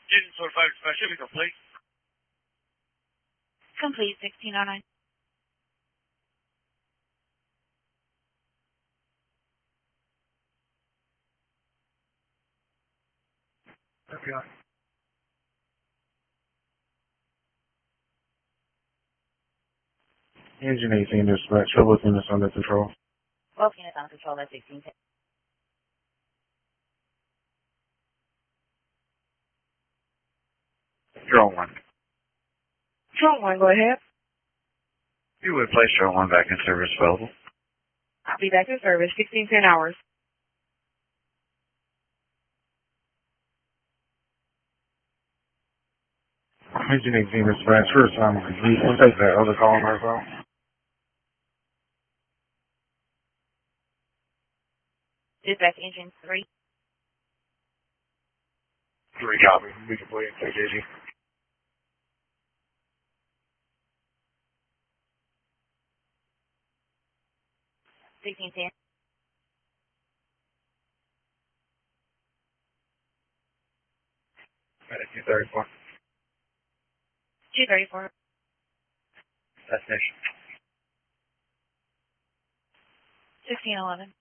Engine 45 special, be complete. Complete, 1609. FBI. Engine 18 dispatch, trouble units under control. Both units on control at 1610. Drone 1. Drone 1, go ahead. You would place Drone 1 back in service available. I'll be back in service, 1610 hours. Engine 18 dispatch, first time complete. We'll take that other call on our phone. Dispatch engine 3. 3 copy. Be complete. Take it easy. Sixteen ten. At 234. 234. Destination. 1611.